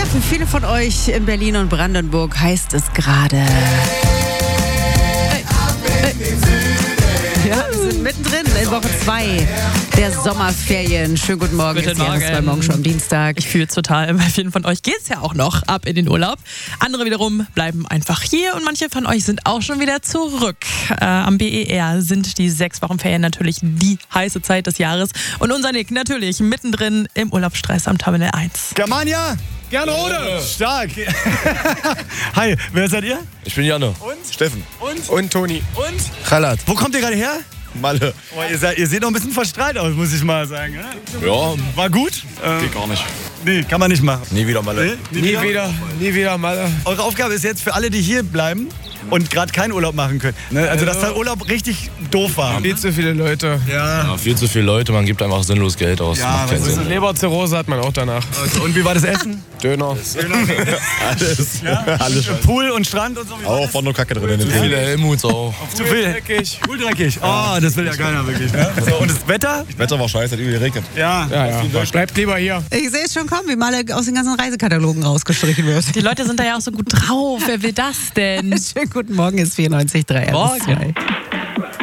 Für viele von euch in Berlin und Brandenburg heißt es gerade. Ja, wir sind mittendrin in Woche 2 der Sommerferien. Schönen guten Morgen. Guten Morgen. Jetzt morgen schon am Dienstag. Ich fühle es total. Bei vielen von euch geht es ja auch noch ab in den Urlaub. Andere wiederum bleiben einfach hier und manche von euch sind auch schon wieder zurück. Am BER sind die 6 Wochen Ferien natürlich die heiße Zeit des Jahres. Und unser Nick natürlich mittendrin im Urlaubsstress am Terminal 1. Germania! Gernrode! Stark! Hi, wer seid ihr? Ich bin Janne. Und? Steffen. Und Toni. Und? Khalad. Wo kommt ihr gerade her? Malle. Oh, ihr seht noch ein bisschen verstrahlt aus, muss ich mal sagen. Ne? Ja, War gut? geht gar nicht. Nee, kann man nicht machen. Nie wieder Malle. Nie wieder Malle. Eure Aufgabe ist jetzt für alle, die hier bleiben und gerade keinen Urlaub machen können. Ne? Also, dass der Urlaub richtig doof war. Viel zu viele Leute. Ja. Viel zu viele Leute, man gibt einfach sinnlos Geld aus. Ja, Macht keinen was ist Sinn. Leberzirrhose hat man auch danach. Also, und wie war das Essen? Döner. Alles. Ja? Alles. Pool und Strand und so? Wie war Auch das? von nur Kacke drin in den Viele Helmuts auch. Zu viel. Dreckig. Cool dreckig. Oh, das will ja keiner wirklich. Ne? So, und das Wetter? Wetter war scheiße, hat irgendwie geregnet. Ja. Ja. Bleibt lieber hier. Ich sehe es schon kommen, wie Malle aus den ganzen Reisekatalogen rausgestrichen wird. Die Leute sind da ja auch so gut drauf. Wer will das denn? Schönen guten Morgen, ist 94.3. Morgen.